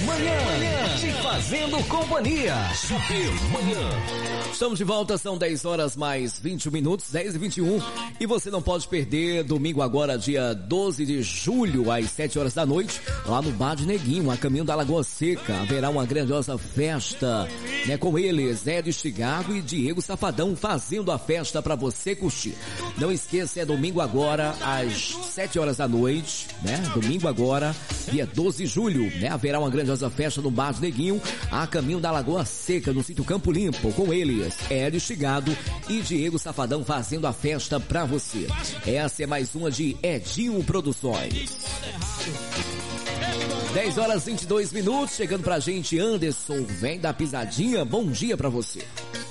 Manhã, te fazendo companhia. Super Manhã. Estamos de volta, são 10 horas mais 21 minutos, 10h21. E você não pode perder, domingo agora, dia 12 de julho, às 7 horas da noite, lá no Bar de Neguinho, a caminho da Lagoa Seca. Haverá uma grandiosa festa, né? Com eles, Ed Estigargo e Diego Safadão, fazendo a festa para você curtir. Não esqueça, é domingo agora, às 7 horas da noite, né? Domingo agora, dia 12 de julho, né? Haverá uma grandiosa festa no Bar de Neguinho, a caminho da Lagoa Seca, no sítio Campo Limpo, com eles, Hélio Estigado e Diego Safadão fazendo a festa pra você. Essa é mais uma de Edinho Produções. 10 horas 22 minutos, chegando pra gente, Anderson, vem da Pisadinha, bom dia pra você.